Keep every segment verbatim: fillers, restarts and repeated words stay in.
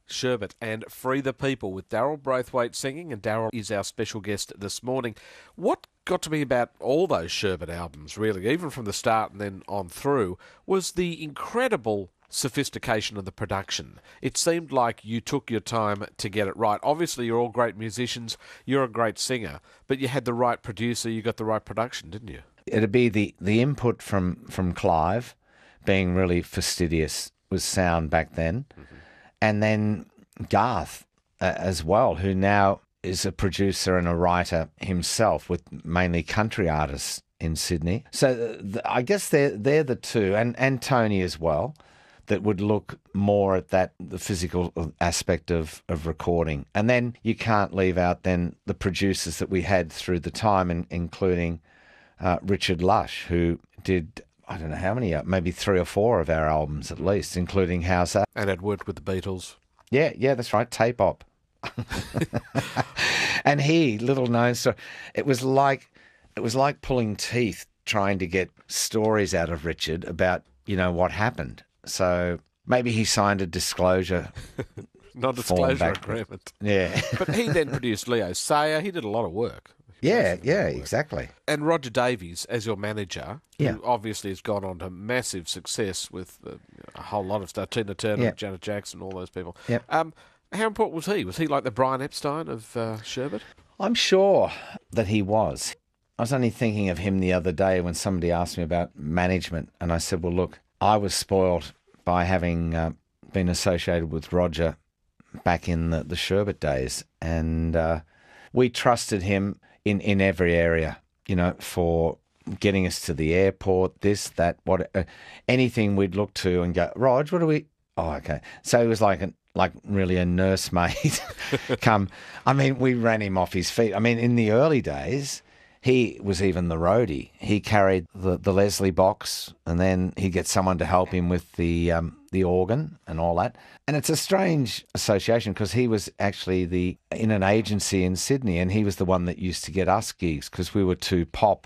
Sherbet and Free the People with Daryl Braithwaite singing, and Daryl is our special guest this morning. What got to me about all those Sherbet albums, really, even from the start and then on through, was the incredible sophistication of the production. It seemed like you took your time to get it right. Obviously, you're all great musicians, you're a great singer, but you had the right producer, you got the right production, didn't you? It'd be the, the input from, from Clive being really fastidious with sound back then. Mm-hmm. And then Garth uh, as well, who now is a producer and a writer himself with mainly country artists in Sydney. So the, I guess they're, they're the two, and, and Tony as well, that would look more at that, the physical aspect of, of recording. And then you can't leave out then the producers that we had through the time, in, including uh, Richard Lush, who did, I don't know how many, maybe three or four of our albums at least, including Howser. And had worked with the Beatles. Yeah, yeah, that's right, Tape Op. And he, little known story, it was like, it was like pulling teeth trying to get stories out of Richard about, you know, what happened. So maybe he signed a disclosure. Non-disclosure agreement. Yeah. But he then produced Leo Sayer. He did a lot of work. Yeah, yeah, exactly. And Roger Davies as your manager, yeah. who obviously has gone on to massive success with uh, a whole lot of stuff. Tina Turner, yeah. Janet Jackson, all those people. Yep. Um, how important was he? Was he like the Brian Epstein of uh, Sherbet? I'm sure that he was. I was only thinking of him the other day when somebody asked me about management, and I said, well, look, I was spoiled by having uh, been associated with Roger back in the, the Sherbet days, and uh, we trusted him in, in every area, you know, for getting us to the airport, this, that, what, uh, anything we'd look to and go, Rog, what do we, oh, okay. So he was like, an, like really a nursemaid come. I mean, we ran him off his feet. I mean, in the early days, he was even the roadie. He carried the, the Leslie box, and then he'd get someone to help him with the um, the organ and all that. And it's a strange association because he was actually the in an agency in Sydney, and he was the one that used to get us gigs because we were too pop,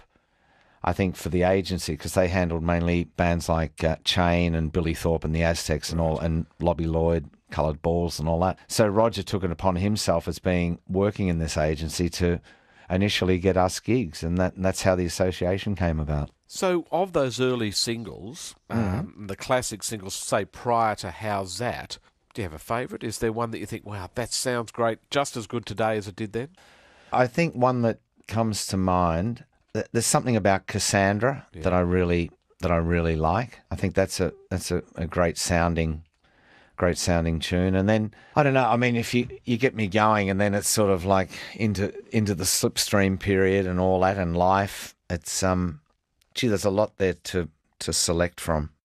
I think, for the agency, because they handled mainly bands like uh, Chain and Billy Thorpe and the Aztecs and all, and Lobby Lloyd, Coloured Balls and all that. So Roger took it upon himself as being working in this agency to initially get us gigs, and that and that's how the association came about. So of those early singles, Mm-hmm. um, the classic singles, say prior to How's That, do you have a favourite? Is there one that you think, wow, that sounds great, just as good today as it did then? I think one that comes to mind, th- there's something about Cassandra Yeah. that I really that I really like. I think that's a that's a, a great sounding great sounding tune. And then I don't know, I mean, if you, you get me going, and then it's sort of like into into the slipstream period and all that, and life, it's um gee, there's a lot there to to select from.